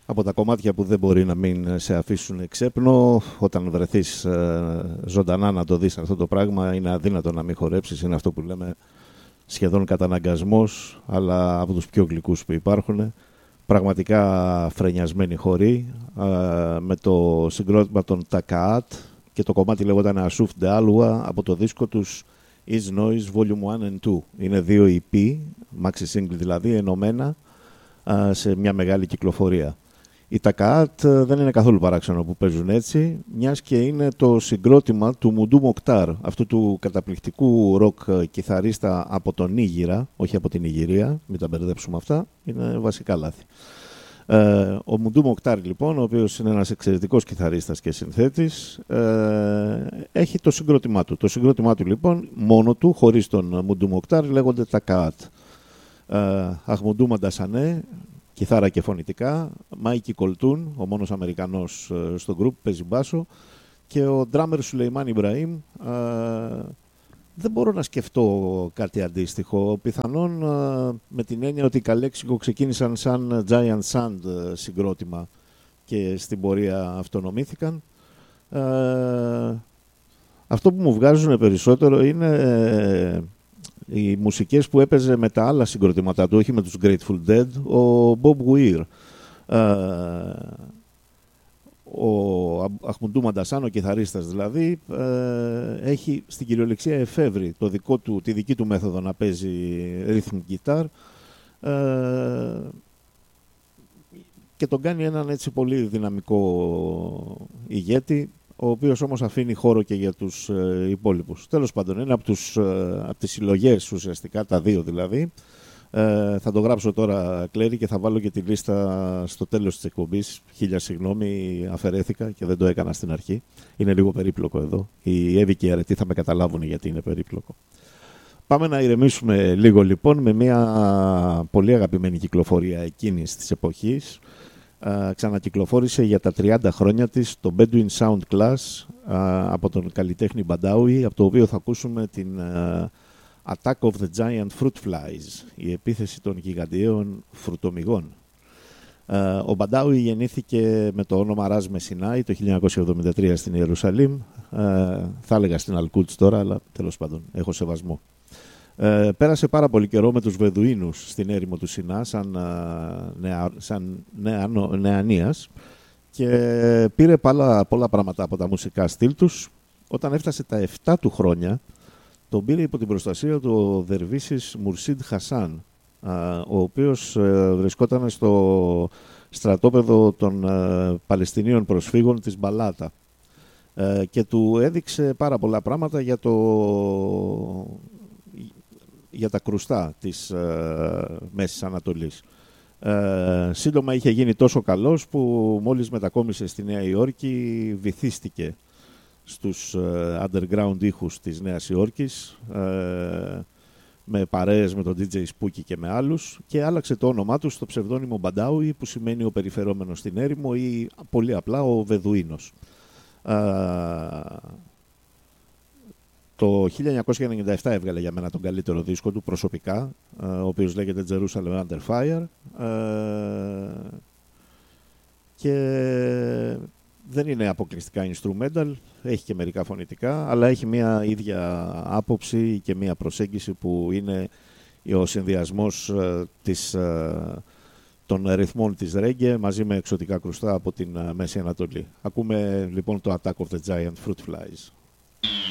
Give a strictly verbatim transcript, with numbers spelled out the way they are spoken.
Από τα κομμάτια που δεν μπορεί να μην σε αφήσουν ξέπνο, όταν βρεθείς ε, ζωντανά να το δεις αυτό το πράγμα, είναι αδύνατο να μην χορέψεις. Είναι αυτό που λέμε σχεδόν καταναγκασμός, αλλά από τους πιο γλυκούς που υπάρχουν. Πραγματικά φρενιασμένοι χοροί, ε, με το συγκρότημα των Τακαάτ, και το κομμάτι λέγονταν Ασούφ Ντε Άλουα από το δίσκο τους Is Noise Volume one and two. Είναι δύο ι πι, maxi single δηλαδή, ενωμένα ε, σε μια μεγάλη κυκλοφορία. Οι Τακαάτ δεν είναι καθόλου παράξενο που παίζουν έτσι, μιας και είναι το συγκρότημα του Μουντού Μοκτάρ, αυτού του καταπληκτικού ροκ κιθαρίστα από τον Νίγηρα, όχι από την Νιγηρία, μην τα μπερδέψουμε αυτά, είναι βασικά λάθη. Ε, ο Μουντού Μοκτάρ λοιπόν, ο οποίος είναι ένας εξαιρετικός κιθαρίστας και συνθέτης, ε, έχει το συγκρότημά του. Το συγκρότημά του λοιπόν, μόνο του, χωρίς τον Μουντού Μοκτάρ, λέγονται Τακαάτ. Ε, Αχμουντού Μαντασανέ, κιθάρα και φωνητικά, Μάικι Κολτούν, ο μόνος Αμερικανός ε, στο γκρουπ, παίζει μπάσο, και ο ντράμερ Σουλεϊμάν Ιμπραήμ. Ε, δεν μπορώ να σκεφτώ κάτι αντίστοιχο, πιθανόν ε, με την έννοια ότι οι Καλέξικο ξεκίνησαν σαν Giant Sand ε, συγκρότημα και στην πορεία αυτονομήθηκαν. Ε, αυτό που μου βγάζουν περισσότερο είναι ε, οι μουσικές που έπαιζε με τα άλλα συγκροτήματά του, όχι με τους Grateful Dead, ο Bob Weir. Ε, ο Αχμουντού Μαντασάν, ο κιθαρίστας δηλαδή, ε, έχει στην κυριολεξία εφεύρει το δικό του, τη δική του μέθοδο να παίζει rhythm guitar, ε, και τον κάνει έναν έτσι πολύ δυναμικό ηγέτη, ο οποίος όμως αφήνει χώρο και για τους ε, υπόλοιπους. Τέλος πάντων, είναι από, τους, ε, από τις συλλογές ουσιαστικά, τα δύο δηλαδή. Ε, θα το γράψω τώρα, Κλέρι, και θα βάλω και τη λίστα στο τέλος της εκπομπής. Χίλια συγγνώμη, αφαιρέθηκα και δεν το έκανα στην αρχή. Είναι λίγο περίπλοκο εδώ. Οι Εύη και οι Αρετοί θα με καταλάβουν γιατί είναι περίπλοκο. Πάμε να ηρεμήσουμε λίγο λοιπόν με μια πολύ αγαπημένη κυκλοφορία εκείνης της εποχής. Uh, ξανακυκλοφόρησε για τα τριάντα χρόνια της το Bedouin Sound Class uh, από τον καλλιτέχνη Μπαντάουι, από το οποίο θα ακούσουμε την uh, Attack of the Giant Fruit Flies, η επίθεση των γιγαντιαίων φρουτομυγών. Uh, ο Μπαντάουι γεννήθηκε με το όνομα Ραζ Μεσινάι το χίλια εννιακόσια εβδομήντα τρία στην Ιερουσαλήμ. Uh, θα έλεγα στην Αλκούτς τώρα, αλλά τέλος πάντων έχω σεβασμό. Ε, πέρασε πάρα πολύ καιρό με τους Βεδουίνους στην έρημο του Σινά σαν, νεα, σαν νεανο, νεανίας, και πήρε πολλά, πολλά πράγματα από τα μουσικά στυλ τους. Όταν έφτασε τα εφτά του χρόνια, τον πήρε υπό την προστασία του ο Δερβίσης Μουρσίντ Χασάν, ο οποίος βρισκόταν στο στρατόπεδο των Παλαιστινίων προσφύγων της Μπαλάτα, και του έδειξε πάρα πολλά πράγματα για το... για τα κρουστά της ε, Μέσης Ανατολής. Ε, σύντομα είχε γίνει τόσο καλός που μόλις μετακόμισε στη Νέα Υόρκη βυθίστηκε στους ε, underground ήχους της Νέας Υόρκης, ε, με παρέες με τον ντι τζέι Spooky και με άλλους, και άλλαξε το όνομά του στο ψευδόνυμο Μπαντάουι, που σημαίνει ο περιφερόμενος στην έρημο ή πολύ απλά ο Βεδουίνος. Ε, Το χίλια εννιακόσια ενενήντα επτά έβγαλε για μένα τον καλύτερο δίσκο του προσωπικά, ο οποίος λέγεται Jerusalem Under Fire, και δεν είναι αποκλειστικά instrumental, έχει και μερικά φωνητικά, αλλά έχει μια ίδια άποψη και μια προσέγγιση που είναι ο συνδυασμός της, των ρυθμών της ρέγγε μαζί με εξωτικά κρουστά από την Μέση Ανατολή. Ακούμε λοιπόν το Attack of the Giant Fruit Flies.